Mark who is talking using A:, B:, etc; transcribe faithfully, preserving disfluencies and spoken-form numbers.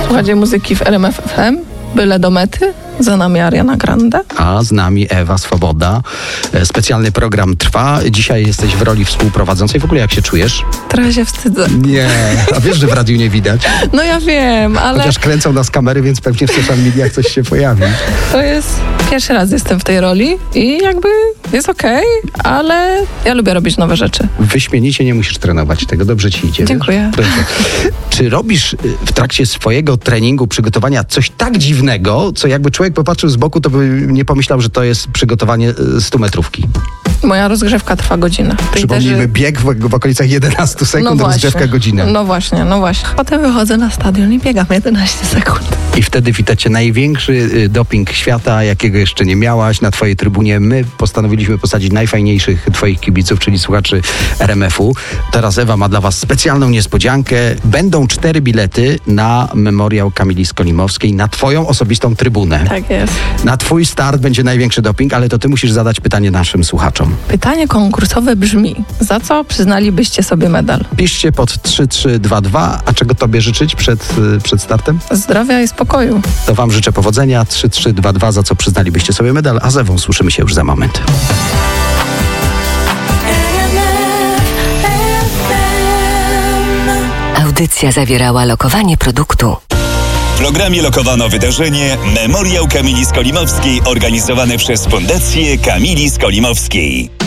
A: Słuchajcie muzyki w R M F F M, byle do mety. Za nami Ariana Grande.
B: A z nami Ewa Swoboda. Specjalny program trwa. Dzisiaj jesteś w roli współprowadzącej. W ogóle jak się czujesz?
A: Trochę się wstydzę.
B: Nie, a wiesz, że w radiu nie widać?
A: No ja wiem, ale...
B: Chociaż kręcą nas kamery, więc pewnie w social mediach coś się pojawi.
A: To jest... Pierwszy raz jestem w tej roli i jakby jest okej, okay, ale ja lubię robić nowe rzeczy.
B: Wyśmienicie, nie musisz trenować tego. Dobrze ci idzie.
A: Dziękuję.
B: Proszę. Czy robisz w trakcie swojego treningu, przygotowania coś tak dziwnego, co jakby człowiek popatrzył z boku, to by nie pomyślał, że to jest przygotowanie stumetrówki?
A: Moja rozgrzewka trwa godzinę.
B: Przypomnijmy, też... bieg w, w okolicach jedenaście sekund, no rozgrzewka godzinę.
A: No właśnie, no właśnie. Potem wychodzę na stadion i biegam jedenaście sekund.
B: I wtedy witacie największy doping świata, jakiego jeszcze nie miałaś. Na twojej trybunie my postanowiliśmy posadzić najfajniejszych twoich kibiców, czyli słuchaczy R M F u. Teraz Ewa ma dla was specjalną niespodziankę. Będą cztery bilety na memoriał Kamili Skolimowskiej, na twoją osobistą trybunę.
A: Tak jest. Na
B: twój start będzie największy doping, ale to ty musisz zadać pytanie naszym słuchaczom.
A: Pytanie konkursowe brzmi: za co przyznalibyście sobie medal?
B: Piszcie pod trzy trzy dwa dwa. A czego tobie życzyć przed, przed startem?
A: Zdrowia i spokoju.
B: To wam życzę powodzenia. trzy trzy dwa dwa, za co przyznalibyście sobie medal, a z Ewą słyszymy się już za moment.
C: Audycja zawierała lokowanie produktu.
D: W programie lokowano wydarzenie Memoriał Kamili Skolimowskiej organizowane przez Fundację Kamili Skolimowskiej.